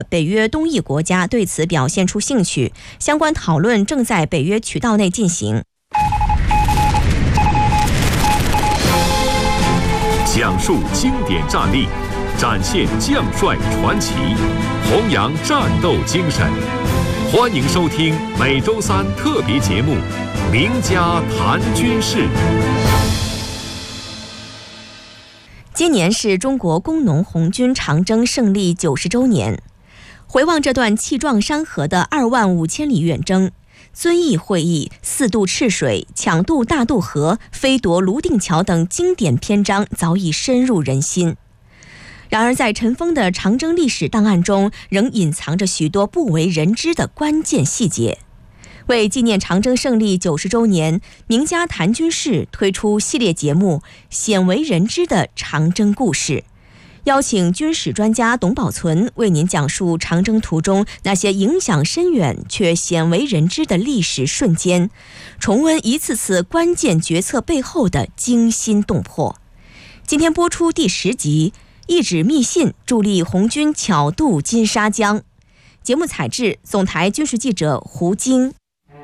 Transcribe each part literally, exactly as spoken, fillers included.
北约东翼国家对此表现出兴趣，相关讨论正在北约渠道内进行。 讲述经典战例，展现将帅传奇，弘扬战斗精神。欢迎收听每周三特别节目《名家谈军事》。 今年是中国工农红军长征胜利九十周年，回望这段气壮山河的二万五千里远征，遵义会议、四渡赤水、抢渡大渡河、飞夺泸定桥等经典篇章早已深入人心。然而在尘封的长征历史档案中，仍隐藏着许多不为人知的关键细节。为纪念长征胜利九十周年，名家谈军事推出系列节目《鲜为人知的长征故事》，邀请军史专家董宝存为您讲述长征途中那些影响深远却鲜为人知的历史瞬间，重温一次次关键决策背后的惊心动魄。今天播出第十集，一纸密信助力红军巧渡金沙江。节目采制总台军事记者胡晶。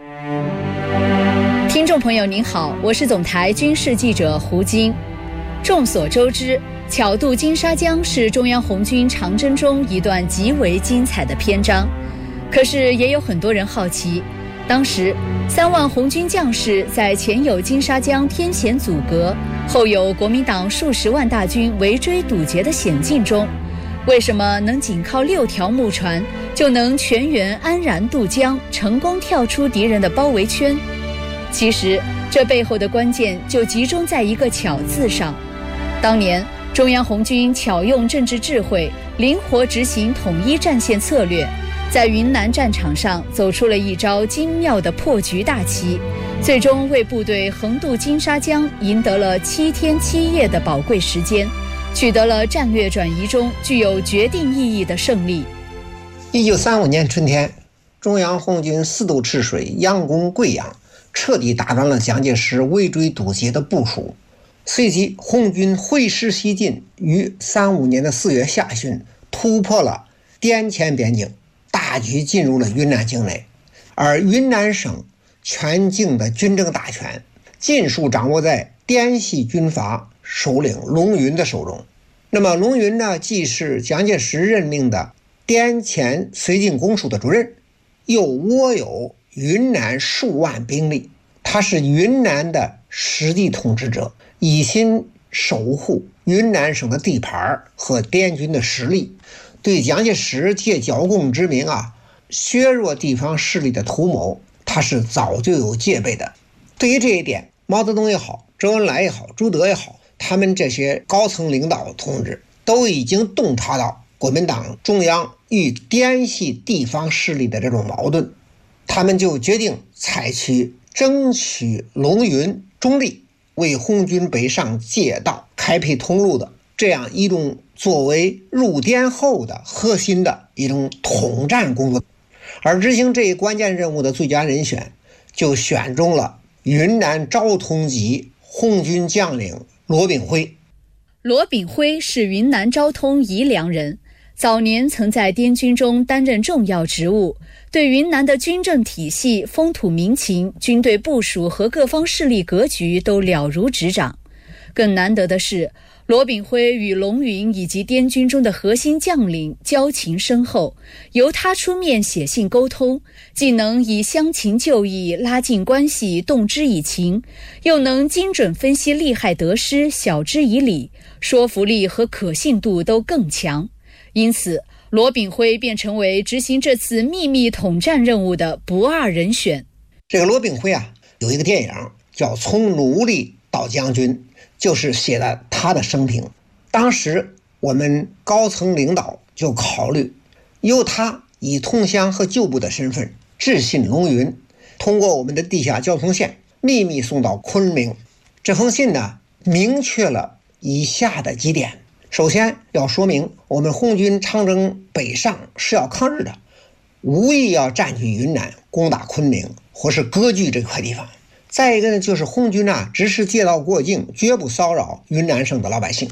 听众朋友您好，我是总台军事记者胡晶。众所周知，巧渡金沙江是中央红军长征中一段极为精彩的篇章。可是也有很多人好奇，当时三万红军将士在前有金沙江天险阻隔，后有国民党数十万大军围追堵截的险境中，为什么能仅靠六条木船就能全员安然渡江，成功跳出敌人的包围圈？其实这背后的关键就集中在一个巧字上。当年中央红军巧用政治智慧，灵活执行统一战线策略，在云南战场上走出了一招精妙的破局大棋，最终为部队横渡金沙江赢得了七天七夜的宝贵时间，取得了战略转移中具有决定意义的胜利。 一九三五年春天，中央红军四渡赤水，佯攻贵阳，彻底打乱了蒋介石围追堵截的部署。随即红军挥师西进，于三五年的四月下旬突破了滇黔边境，大举进入了云南境内。而云南省全境的军政大权尽数掌握在滇系军阀首领龙云的手中。那么龙云呢，既是蒋介石任命的滇黔绥靖公署的主任，又窝有云南数万兵力，他是云南的实际统治者，一心守护云南省的地盘和滇军的实力，对蒋介石借剿共之名啊，削弱地方势力的图谋，他是早就有戒备的。对于这一点，毛泽东也好，周恩来也好，朱德也好，他们这些高层领导同志都已经洞察到国民党中央与滇系地方势力的这种矛盾，他们就决定采取争取龙云中立，为红军北上借道开辟通路的这样一种作为入滇后的核心的一种统战工作。而执行这一关键任务的最佳人选，就选中了云南昭通籍红军将领罗炳辉。 罗炳辉是云南昭通宜良人，早年曾在滇军中担任重要职务，对云南的军政体系、风土民情、军队部署和各方势力格局都了如指掌。更难得的是，罗炳辉与龙云以及滇军中的核心将领交情深厚，由他出面写信沟通，既能以乡情旧义拉近关系，动之以情，又能精准分析利害得失，晓之以理，说服力和可信度都更强。因此罗炳辉便成为执行这次秘密统战任务的不二人选。 这个罗炳辉啊，有一个电影叫《从奴隶到将军》，就是写了他的生平。当时我们高层领导就考虑由他以同乡和旧部的身份致信龙云，通过我们的地下交通线秘密送到昆明。这封信呢，明确了以下的几点。首先要说明，我们红军长征北上是要抗日的，无意要占据云南，攻打昆明或是割据这块地方。再一个呢，就是红军啊，只是借道过境，绝不骚扰云南省的老百姓。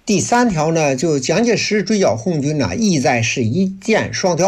第三条呢，就蒋介石追剿红军呢，意在是一箭双雕。